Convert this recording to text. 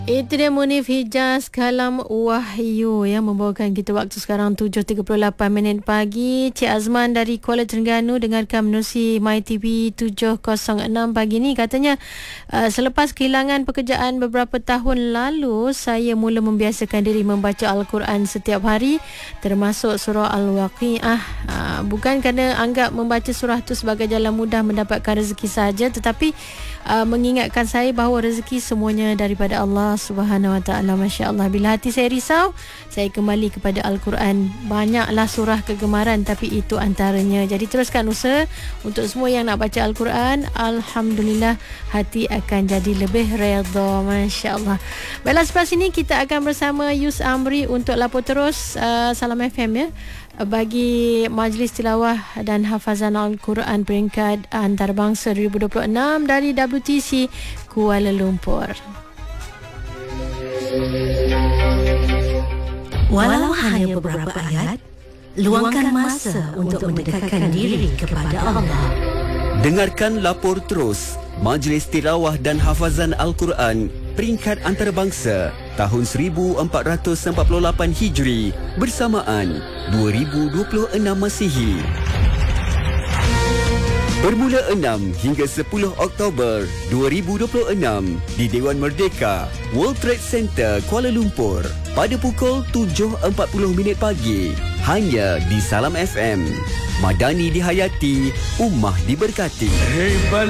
Itu dia Munif Hijaz Kalam Wahyu yang membawakan kita waktu sekarang 7.38 pagi. Cik Azman dari Kuala Terengganu dengarkan menerusi MyTV 706 pagi ni. Katanya selepas kehilangan pekerjaan beberapa tahun lalu, saya mula membiasakan diri membaca Al-Quran setiap hari, termasuk surah Al-Waqi'ah. Bukan kerana anggap membaca surah itu sebagai jalan mudah mendapatkan rezeki saja, tetapi mengingatkan saya bahawa rezeki semuanya daripada Allah Subhanahu Wa Taala. Masya-Allah, bila hati saya risau, saya kembali kepada Al-Quran. Banyaklah surah kegemaran, tapi itu antaranya. Jadi teruskan usaha untuk semua yang nak baca Al-Quran. Alhamdulillah, hati akan jadi lebih redha. Masya-Allah. Baiklah, sebelah sini kita akan bersama Yus Amri untuk lapor terus Salam FM ya, bagi Majlis Tilawah dan Hafazan Al-Quran peringkat antarabangsa 2026 dari WTC Kuala Lumpur. Walau hanya beberapa ayat, luangkan masa untuk mendekatkan diri kepada Allah. Dengarkan lapor terus Majlis Tilawah dan Hafazan Al-Quran peringkat antarabangsa tahun 1448 Hijri bersamaan 2026 Masihi. Bermula 6 hingga 10 Oktober 2026 di Dewan Merdeka, World Trade Center, Kuala Lumpur pada pukul 7.40 pagi. Hanya di Salam FM. Madani dihayati, ummah diberkati.